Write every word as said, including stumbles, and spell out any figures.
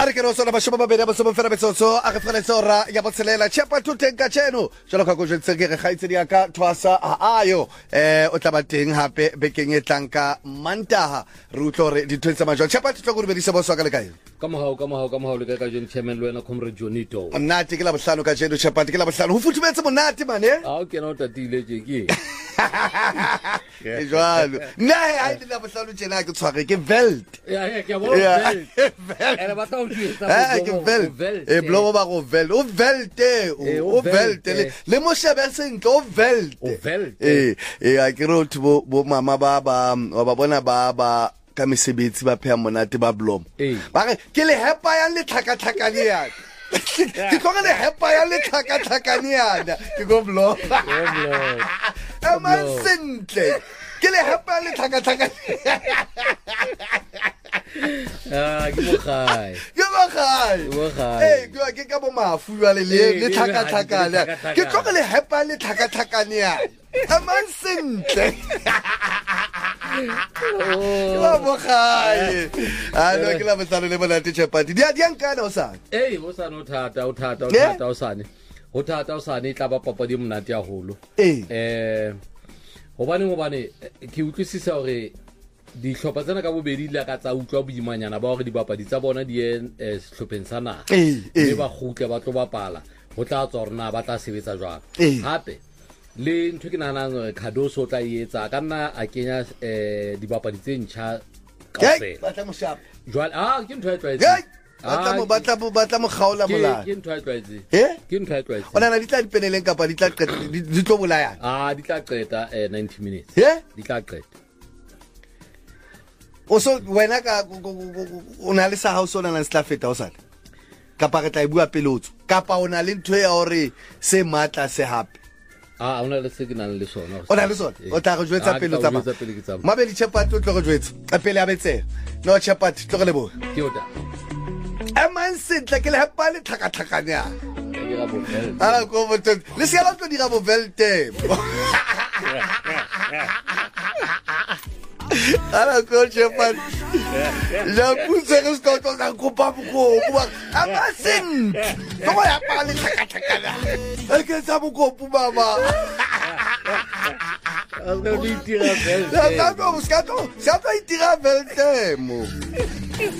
Are ke no sona ba shoba ba bena ba soba fela betsoso a re fela tsora ya botselela chepa tutenka tsheno jalo ka go jetse ke re gaitse di aka twasa a ayo eh o tla ba teng hape bekeng e tlanka mantaha re utlore di tshwetsa majwa chepa tlo go re bedisa boso ka le kae ka mohao ka mohao ka mohao le ka jeng chairman le wena comrade Jonito monate ke la bohlano ka jeno chepa ke la bohlano ho futhumetse monate mane a o ke no tatile je ke e jwalo nna ha ile la bohlano tjena ke tshware ke veld ya ya ke bo veld ere ba tao tshwetsa eh ke veld e blowo ba go veld o velte o velte le mo shebe sentle o velte eh eh a ke ro bo bo mama ba ba ba bona ba ba ka mesebetsi ba phea monate ba blom ba re ke le hepa ya le tlhaka tlhakane ya ke go le hepa ya le tlhaka tlhakane ya ke go blom e man sentle ke le hepa le tlhaka tlhakane ah ke mo gae ke mo gae mo gae eh ke ke ka bo mafu ya le le tlhaka tlhakane ke go le hepa le tlhaka tlhakane ya e man sentle oh mo gae a no ke la botsalo le monate chapati dia dia nkana o sa eh o sa no thata o thata o thata o sane o thata o sane tla ba papa di monate ya holo eh eh hobane hobane ke utlwisisa hore di hlopa tsena ka bobedi le ka tsa utlwa boimanyana ba hore di bapadi tsa bona di e sehlopheng sa naga e ba khutle ba tlo bapala ho tla tswa rena ba tla sebetsa jwang hape le ntho ke nana Khadoso tla etsa ka nna a kenya eh dibapadi tse ntjha kaofela batla mo shap jwale ah ke ntho ya tlwaetse batla mo batla mo batla mo khaola molala ke ntho ya tlwaetse eh ke ntho ya tlwaetse ona na di tla dipeneleng kapa di tla qeta di tlo bolaya ah di tla qeta eh ninety minutes eh di tla qeta o so wena ka o na le sa house ona na se feta o sana kapa re tla bua pelotso kapa ona le ntho ya hore se matla se hape ah ona le se ke nang le sona ona le sona o tla go jwetsa pelo tsa ba mabedi chapati o tlo go jwetsa a pele a betse no chapati tlo go lebo ke ota a man sentle ke le hapa le tlhaka tlhakanya ke ga bo ah go botse le se la tlo dira bo velte ala ko chapati ja putse ke sto to na ko pa ko bua a man sentle go ya pa le tlhaka tlhakanya e ke sa bo ko pu baba Algo di tira velte. Ya, ya, ya, ya, ya, ya, ya, ya, ya, ya,